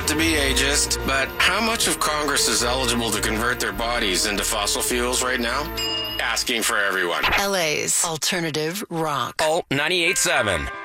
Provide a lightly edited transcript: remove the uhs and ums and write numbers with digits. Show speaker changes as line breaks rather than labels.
Not to be ageist, but how much of Congress is eligible to convert their bodies into fossil fuels right now? Asking for everyone.
LA's alternative rock.
Oh, 98.7.